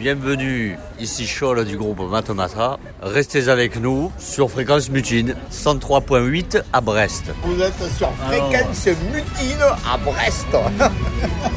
bienvenue ici Scholl du groupe Matomata. Restez avec nous sur Fréquence Mutine, 103.8 à Brest. Vous êtes sur Fréquence Mutine à Brest.